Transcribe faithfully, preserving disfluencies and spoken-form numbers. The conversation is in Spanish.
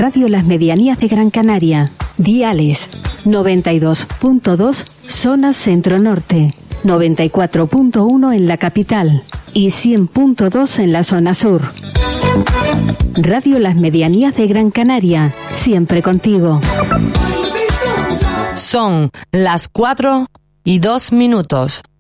Radio Las Medianías de Gran Canaria. Diales noventa y dos punto dos zona centro-norte, noventa y cuatro punto uno en la capital y cien punto dos en la zona sur. Radio Las Medianías de Gran Canaria, siempre contigo. Son las cuatro y dos minutos.